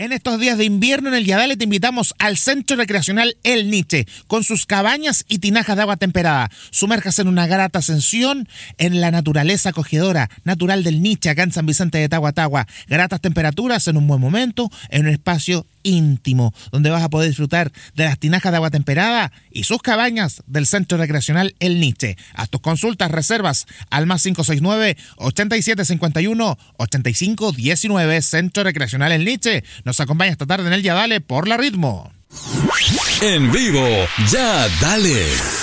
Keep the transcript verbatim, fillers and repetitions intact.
En estos días de invierno en el Yadale te invitamos al Centro Recreacional El Niche, con sus cabañas y tinajas de agua temperada. Sumérjase en una grata ascensión en la naturaleza acogedora, natural del Niche, acá en San Vicente de Tahuatahua. Gratas temperaturas en un buen momento, en un espacio íntimo, donde vas a poder disfrutar de las tinajas de agua temperada y sus cabañas del Centro Recreacional El Niche. Haz tus consultas, reservas al más cinco seis nueve, ochenta y siete cincuenta y uno, ochenta y cinco diecinueve. Centro Recreacional El Niche nos acompaña esta tarde en el Ya Dale por la Ritmo. En vivo, Ya Dale.